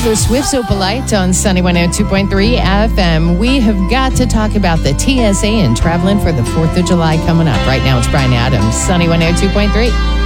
Taylor Swift's Opalite on Sunny 102.3 FM. We have got to talk about the TSA and traveling for the 4th of July coming up. Right now it's Brian Adams, Sunny 102.3.